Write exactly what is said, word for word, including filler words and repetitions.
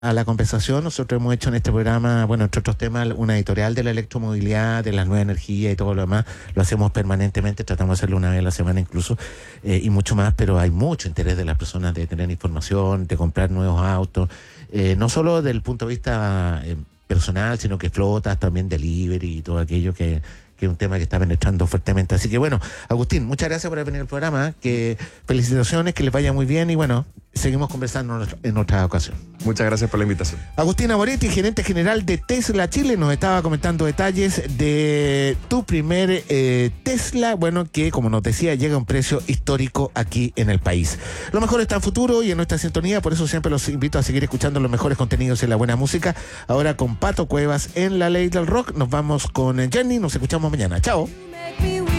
a la conversación. Nosotros hemos hecho en este programa, bueno, entre otros temas, una editorial de la electromovilidad, de la nueva energía y todo lo demás. Lo hacemos permanentemente, tratamos de hacerlo una vez a la semana incluso, eh, y mucho más, pero hay mucho interés de las personas de tener información, de comprar nuevos autos, eh, no solo desde el punto de vista eh, personal, sino que flotas, también delivery y todo aquello que... que es un tema que está penetrando fuertemente. Así que bueno, Agustín, muchas gracias por venir al programa, que felicitaciones, que les vaya muy bien y bueno, seguimos conversando en otra ocasión. Muchas gracias por la invitación. Agustín Amoretti, gerente general de Tesla Chile, nos estaba comentando detalles de tu primer eh, Tesla, bueno, que como nos decía, llega a un precio histórico aquí en el país. Lo mejor está en futuro y en nuestra sintonía, por eso siempre los invito a seguir escuchando los mejores contenidos y la buena música. Ahora con Pato Cuevas en La Ley del Rock, nos vamos con Jenny, nos escuchamos mañana. Chao.